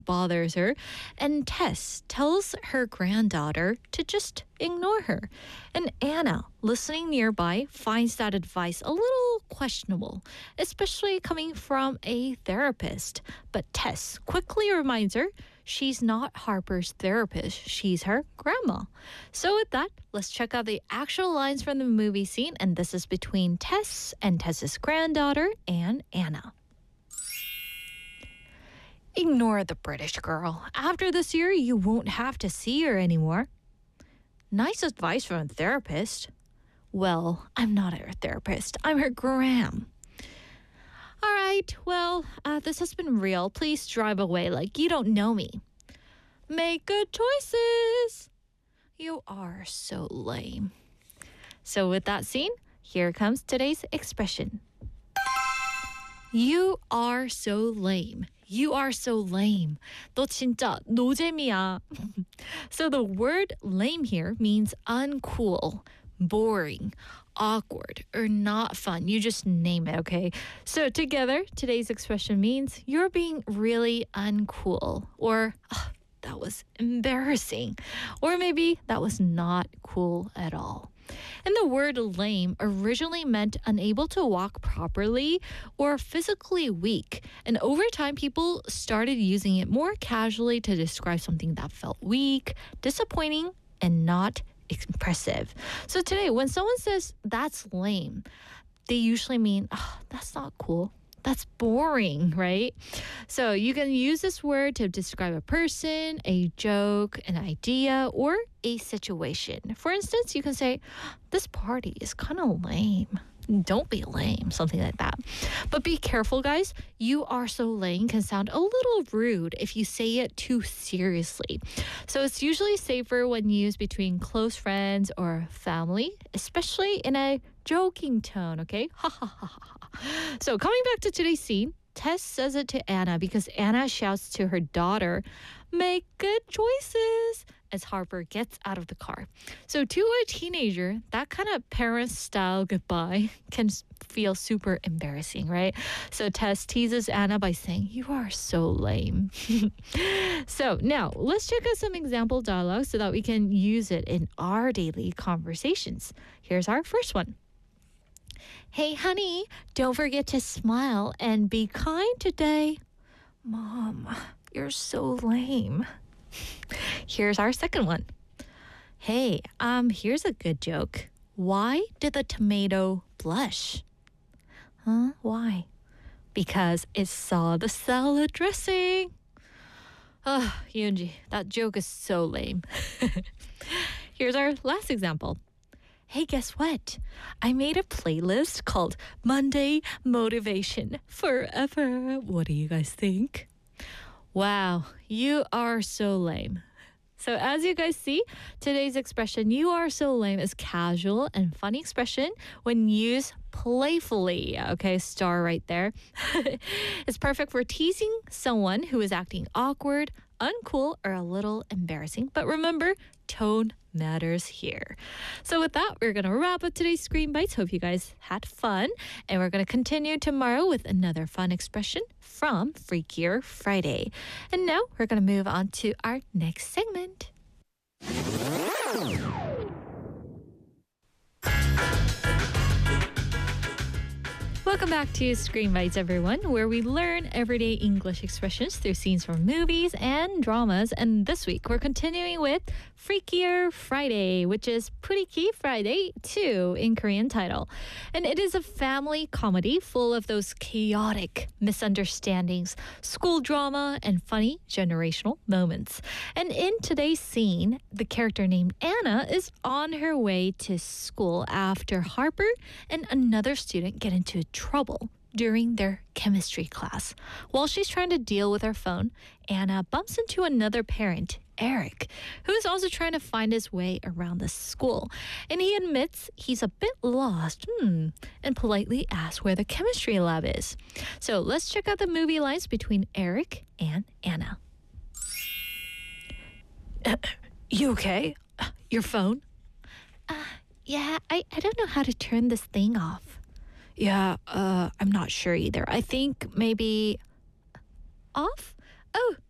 bothers her, and Tess tells her granddaughter to just ignore her. And Anna, listening nearby, finds that advice a little questionable, especially coming from a therapist. But Tess quickly reminds her she's not Harper's therapist, she's her grandma. So with that, let's check out the actual lines from the movie scene, and this is between Tess and Tess's granddaughter and Anna. Ignore the British girl. After this year, you won't have to see her anymore. Nice advice from a therapist. Well, I'm not her therapist. I'm her gram. All right, well, this has been real. Please drive away like you don't know me. Make good choices. You are so lame. So with that scene, here comes today's expression. You are so lame. You are so lame. 너 진짜 노잼이야. So the word lame here means uncool, boring, awkward, or not fun. You just name it, okay? So together, today's expression means you're being really uncool, or that was embarrassing, or maybe that was not cool at all. And the word lame originally meant unable to walk properly or physically weak. And over time, people started using it more casually to describe something that felt weak, disappointing, and not impressive. So today, when someone says that's lame, they usually mean, that's not cool. That's boring, right? So you can use this word to describe a person, a joke, an idea, or a situation. For instance, you can say, this party is kind of lame. Don't be lame, something like that. But be careful, guys. You are so lame can sound a little rude if you say it too seriously. So it's usually safer when used between close friends or family, especially in a joking tone, okay? Ha ha ha ha. So coming back to today's scene, Tess says it to Anna because Anna shouts to her daughter, make good choices, as Harper gets out of the car. So to a teenager, that kind of parent-style goodbye can feel super embarrassing, right? So Tess teases Anna by saying, you are so lame. So now let's check out some example dialogue so that we can use it in our daily conversations. Here's our first one. Hey, honey, don't forget to smile and be kind today. Mom, you're so lame. Here's our second one. Hey, here's a good joke. Why did the tomato blush? Huh? Why? Because it saw the salad dressing. Yoonji, that joke is so lame. Here's our last example. Hey, guess what? I made a playlist called Monday Motivation Forever. What do you guys think? Wow, you are so lame. So as you guys see, today's expression, you are so lame, is casual and funny expression when used playfully. Okay, star right there. It's perfect for teasing someone who is acting awkward, uncool, or a little embarrassing. But remember, tone matters here. So with that, we're going to wrap up today's Screen Bites. Hope you guys had fun. And we're going to continue tomorrow with another fun expression from Freakier Friday. And now we're going to move on to our next segment. Welcome back to Screen Bites, everyone, where we learn everyday English expressions through scenes from movies and dramas. And this week, we're continuing with Freakier Friday, which is Freaky Friday 2 in Korean title. And it is a family comedy full of those chaotic misunderstandings, school drama, and funny generational moments. And in today's scene, the character named Anna is on her way to school after Harper and another student get into trouble during their chemistry class. While she's trying to deal with her phone, Anna bumps into another parent, Eric, who's also trying to find his way around the school. And he admits he's a bit lost, and politely asks where the chemistry lab is. So let's check out the movie lines between Eric and Anna. You okay? Your phone? Yeah, I don't know how to turn this thing off. Yeah, I'm not sure either. I think maybe off? Oh,